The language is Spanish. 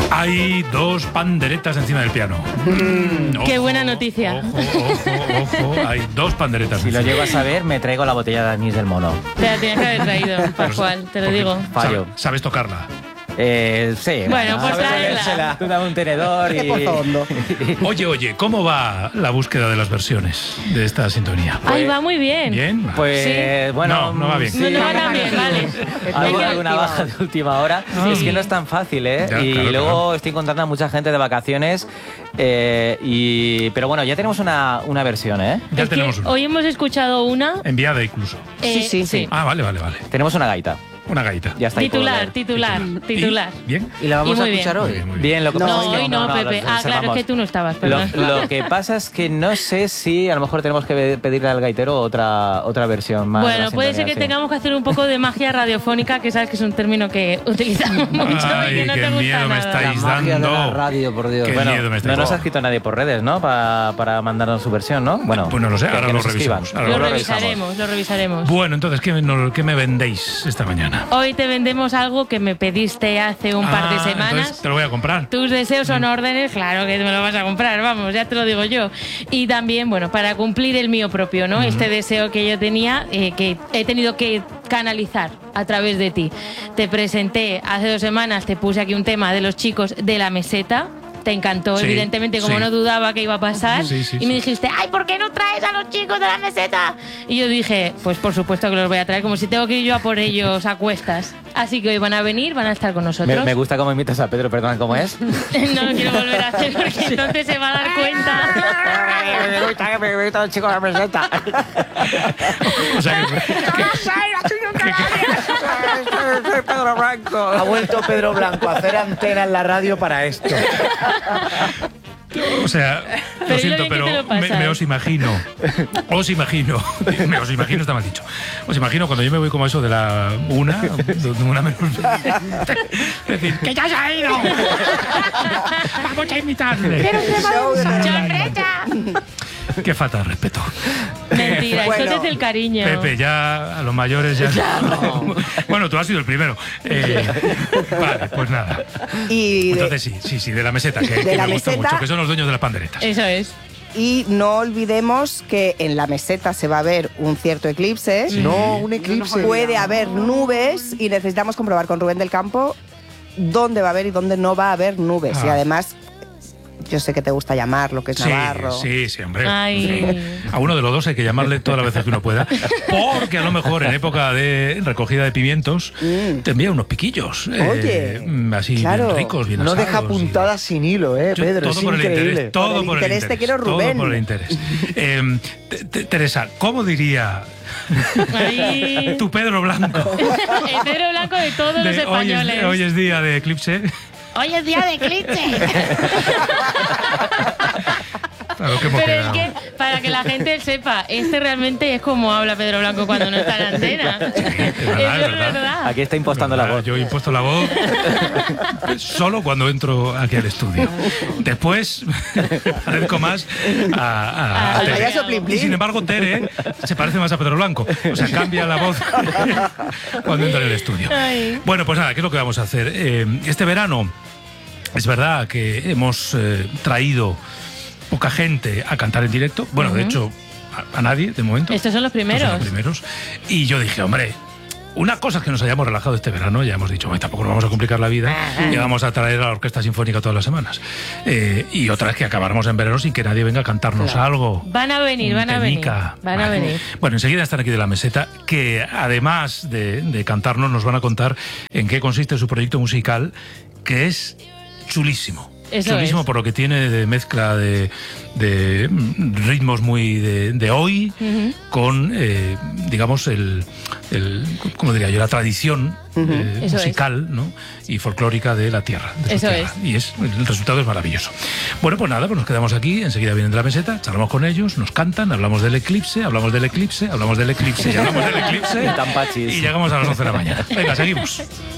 Hay 2 panderetas encima del piano. Qué buena noticia. Ojo, hay 2 panderetas. Si lo llego a saber, me traigo la botella de anís del mono. Te la tienes que haber traído, Pascual, te lo digo. Fallo. ¿Sabes tocarla? Sí. Bueno, pues tráela. Tú dame un tenedor y... Oye, ¿cómo va la búsqueda de las versiones de esta sintonía? Ahí va muy bien. ¿Bien? Pues, Sí. bueno... No va bien. Sí. No va tan bien, vale. Alguna baja de última hora. Sí. Es que no es tan fácil, ¿eh? Ya, y claro, luego claro. estoy encontrando a mucha gente de vacaciones. Pero bueno, ya tenemos una versión, ¿eh? Ya Es que tenemos una. hoy hemos escuchado una... Enviada incluso. Sí. Ah, vale. Tenemos una gaita. Una gaita. Ya está ahí por ver. Titular. ¿Y? ¿Bien? ¿Y la vamos Y a muy escuchar bien. hoy? Muy bien. Bien, lo que pasa No, es que... hoy no, Pepe. lo Claro, es reservamos. que tú no estabas, perdón. Lo que pasa es que no sé si a lo mejor tenemos que pedirle al gaitero otra versión más. de la Bueno, puede ser que sintonía, sí. tengamos que hacer un poco de magia radiofónica, que sabes que es un término que utilizamos mucho y que no qué te gusta miedo me nada. estáis La magia de la dando. radio, por Dios. Qué Bueno, miedo me no estáis nos ha dando. escrito nadie por redes, ¿no? Para mandarnos su versión, ¿no? Bueno, Pues no lo sé, que ahora lo nos escriban. revisamos. Ahora Lo lo revisaremos, lo revisaremos. Bueno, entonces, ¿qué me vendéis esta mañana? Hoy te vendemos algo que me pediste hace un par de semanas. Entonces te lo voy a comprar. Tus deseos son órdenes, claro que me lo vas a comprar, vamos, ya te lo digo yo. Y también, bueno, para cumplir el mío propio, ¿no? Este deseo que yo tenía, que he tenido que canalizar a través de ti. Te presenté hace 2 semanas, te puse aquí un tema de los chicos de la meseta. Te encantó, Sí, evidentemente, como sí. no dudaba que iba a pasar. Sí, Y me dijiste, ay, ¿por qué no traes a los chicos de la meseta? Y yo dije, pues por supuesto que los voy a traer, como si tengo que ir yo a por ellos a cuestas. Así que hoy van a venir, van a estar con nosotros. Me gusta cómo imitas a Pedro, perdón, ¿cómo es? No lo quiero volver a hacer porque entonces se va a dar cuenta. me gusta el chico de la meseta. O sea, Soy Pedro Blanco. Ha vuelto Pedro Blanco a hacer antena en la radio para esto. O sea, Pero lo yo siento, bien que pero te lo pasas. me os imagino, está mal dicho. Os imagino cuando yo me voy como eso de la una menos. Decir, ¡que ya se ha ido! ¡Vamos a invitarle! ¡Pero se va a ¡Chorreta! ¡Qué falta de respeto! Mentira, Bueno, esto es el cariño. Pepe, ya a los mayores ya... Bueno, tú has sido el primero. Vale, pues nada. Y, Entonces sí, de la meseta, que de la me gusta meseta. mucho, que son los dueños de las panderetas. Eso es. y no olvidemos que en la meseta se va a ver un cierto eclipse. Sí. No, un eclipse. Puede haber nubes y necesitamos comprobar con Rubén del Campo dónde va a haber y dónde no va a haber nubes. Ah. Y además, yo sé que te gusta llamar lo que es Navarro. Sí, hombre. Ay. A uno de los dos hay que llamarle todas las veces que uno pueda, porque a lo mejor en época de recogida de pimientos te envía unos piquillos. Oye, así claro. bien ricos, bien No asados. deja puntadas sin hilo, Yo- Pedro. todo Es por el increíble. interés, todo Por el por el interés te interés. quiero, Rubén. Todo por el interés. Teresa, ¿cómo diría Ay. tu Pedro Blanco? El Pedro Blanco de todos los de españoles. hoy es día de eclipse. Hoy es día de eclipse. Claro, qué Pero es emocionado. que, para que la gente sepa, este realmente es como habla Pedro Blanco cuando no está en la antena. verdad, Eso es es verdad. Aquí está impostando la voz. Yo he impuesto la voz solo cuando entro aquí al estudio. Después parezco más a Al Tere. payaso Plin Plin. Y sin embargo, Tere se parece más a Pedro Blanco. O sea, cambia la voz cuando entra en el estudio. Ay. Bueno, pues nada, ¿qué es lo que vamos a hacer? Este verano es verdad que hemos traído poca gente a cantar en directo. Bueno, de hecho, a nadie de momento. Estos son los primeros. Estos son los primeros. Y yo dije, hombre, una cosa es que nos hayamos relajado este verano, ya hemos dicho, tampoco nos vamos a complicar la vida y vamos a traer a la Orquesta Sinfónica todas las semanas. Y otra es que acabáramos en verano sin que nadie venga a cantarnos algo. Van a venir, Un van a venir. temica. Van a Vale. venir. Bueno, enseguida están aquí de la meseta, que además de cantarnos, nos van a contar en qué consiste su proyecto musical, que es chulísimo. Eso Chulísimo es. por lo que tiene de mezcla de ritmos muy de hoy con, digamos, ¿cómo diría yo? La tradición Eso musical, ¿no? Y folclórica de la tierra. De su Eso tierra. Y el resultado es maravilloso. Bueno, pues nada, pues nos quedamos aquí, enseguida vienen de la meseta, charlamos con ellos, nos cantan, hablamos del eclipse, hablamos del eclipse, hablamos del eclipse, y hablamos del eclipse Tan pachis. y llegamos a las 11 de la mañana. Venga, seguimos.